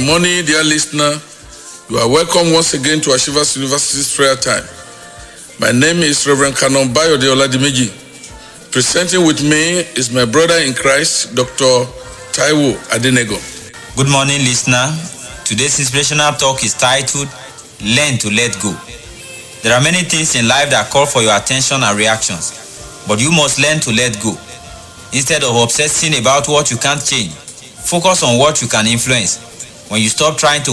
morning, dear listener. You are welcome once again to Ashivas University's prayer time. My name is Reverend Canon Bayode Oladimeji. Presenting with me is my brother in Christ, Dr. Taiwo Adenego. Good morning, listener. Today's inspirational talk is titled, Learn to Let Go. There are many things in life that call for your attention and reactions, but you must learn to let go. Instead of obsessing about what you can't change, focus on what you can influence. When you stop trying to